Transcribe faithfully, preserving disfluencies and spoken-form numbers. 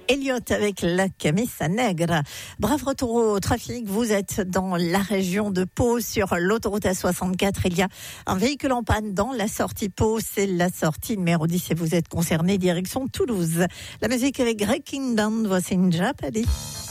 Elliot avec la camisa negra. Bref retour au trafic. Vous êtes dans la région de Pau sur l'autoroute A soixante-quatre. Il y a un véhicule en panne dans la sortie Pau. C'est la sortie numéro dix et vous êtes concerné direction Toulouse. La musique avec Greg Kingdom. Voici Njapadi.